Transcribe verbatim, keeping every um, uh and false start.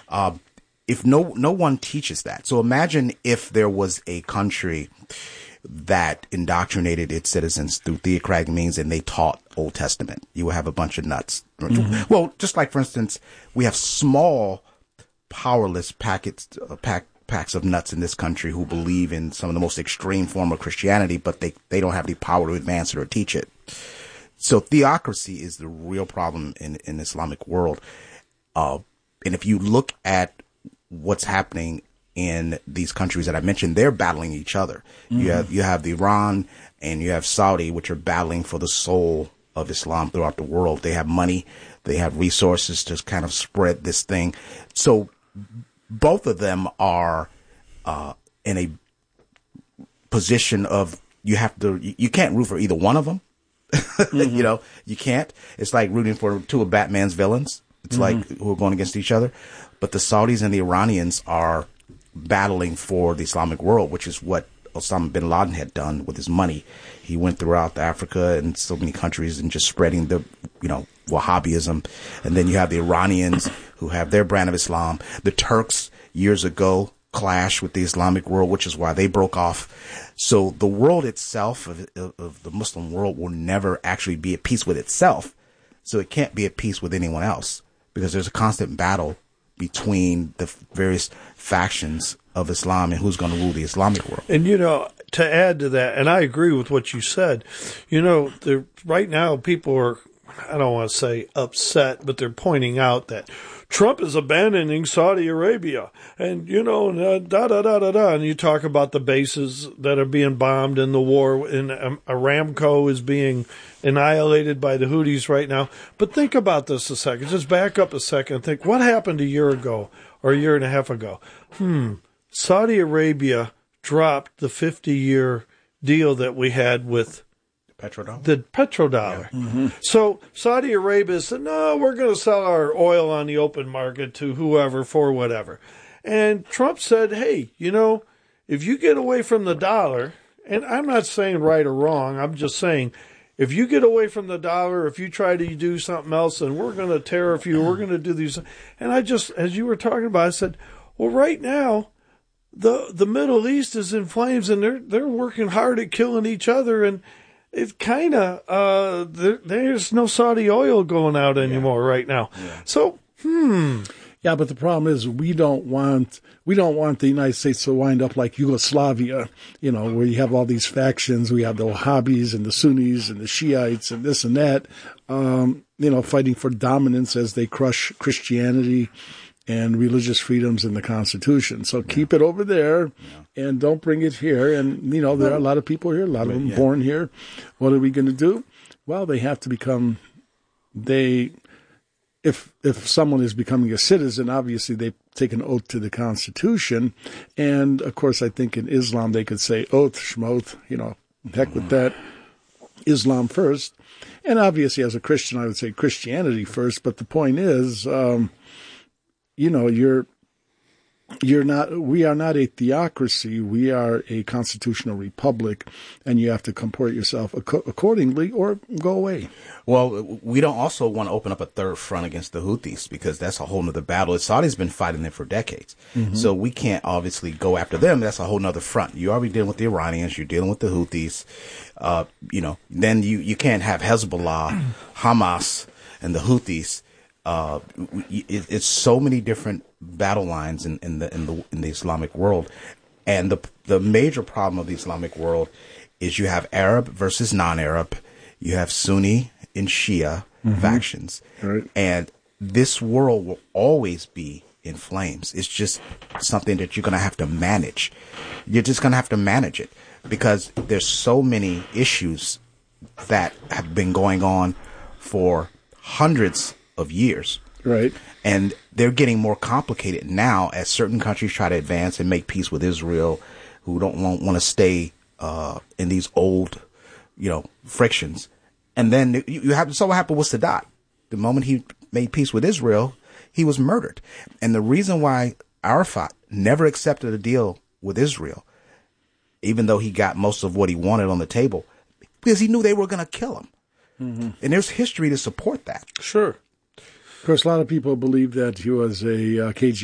Uh, if no no one teaches that, so imagine if there was a country that indoctrinated its citizens through theocratic means and they taught Old Testament, you would have a bunch of nuts. Mm-hmm. Well, just like, for instance, we have small, powerless packets, uh, pack, packs of nuts in this country who believe in some of the most extreme form of Christianity, but they, they don't have the power to advance it or teach it. So theocracy is the real problem in, in the Islamic world. Uh, and if you look at what's happening in these countries that I mentioned, they're battling each other. Mm-hmm. You have, you have the Iran and you have Saudi, which are battling for the soul of Islam throughout the world. They have money. They have resources to kind of spread this thing. So both of them are, uh, in a position of, you have to, you, you can't root for either one of them. Mm-hmm. You know, you can't. It's like rooting for two of Batman's villains. It's mm-hmm. like who are going against each other. But the Saudis and the Iranians are battling for the Islamic world, which is what Osama bin Laden had done with his money. He went throughout Africa and so many countries and just spreading the, you know, Wahhabism. And then you have the Iranians who have their brand of Islam. The Turks years ago clashed with the Islamic world, which is why they broke off. So the world itself, of, of the Muslim world, will never actually be at peace with itself. So it can't be at peace with anyone else because there's a constant battle between the various factions of Islam and who's going to rule the Islamic world. And, you know, to add to that, and I agree with what you said, you know, right now people are, I don't want to say upset, but they're pointing out that Trump is abandoning Saudi Arabia and, you know, da, da, da, da, da. And you talk about the bases that are being bombed in the war, and um, Aramco is being annihilated by the Houthis right now. But think about this a second. Just back up a second and think, what happened a year ago or a year and a half ago? Hmm. Saudi Arabia dropped the fifty-year deal that we had with petrodollar. The petrodollar. Yeah. Mm-hmm. So Saudi Arabia said, no, we're going to sell our oil on the open market to whoever for whatever. And Trump said, hey, you know, if you get away from the dollar, and I'm not saying right or wrong, I'm just saying, if you get away from the dollar, if you try to do something else, and we're going to tariff you, we're going to do these. And I just, as you were talking about, I said, well, right now, the the Middle East is in flames, and they're they're working hard at killing each other, and it's kind of, uh, there, there's no Saudi oil going out anymore yeah. right now. Yeah. So, hmm. Yeah, but the problem is we don't want we don't want the United States to wind up like Yugoslavia, you know, where you have all these factions. We have the Wahhabis and the Sunnis and the Shiites and this and that, um, you know, fighting for dominance as they crush Christianity and religious freedoms in the Constitution. So yeah. keep it over there yeah. and don't bring it here. And, you know, there are a lot of people here, a lot of them yeah. born here. What are we going to do? Well, they have to become, they, if if someone is becoming a citizen, obviously they take an oath to the Constitution. And, of course, I think in Islam they could say oath, shmoth, you know, heck with that. Islam first. And obviously as a Christian, I would say Christianity first. But the point is, um, you know, you're you're not. We are not a theocracy. We are a constitutional republic, and you have to comport yourself ac- accordingly, or go away. Well, we don't also want to open up a third front against the Houthis because that's a whole nother battle. Saudi's been fighting them for decades, mm-hmm. so we can't obviously go after them. That's a whole nother front. You're already dealing with the Iranians. You're dealing with the Houthis. Uh, you know, then you you can't have Hezbollah, Hamas, and the Houthis. Uh, it, it's so many different battle lines in, in the in the in the Islamic world, and the the major problem of the Islamic world is you have Arab versus non-Arab, you have Sunni and Shia mm-hmm. factions, right. and this world will always be in flames. It's just something that you're going to have to manage. You're just going to have to manage it because there's so many issues that have been going on for hundreds of years. Right. And they're getting more complicated now as certain countries try to advance and make peace with Israel, who don't want, want to stay uh, in these old, you know, frictions. And then you, you have, so what happened with Sadat. The moment he made peace with Israel, he was murdered. And the reason why Arafat never accepted a deal with Israel, even though he got most of what he wanted on the table, because he knew they were going to kill him. Mm-hmm. And there's history to support that. Sure. Of course, a lot of people believe that he was a uh, K G B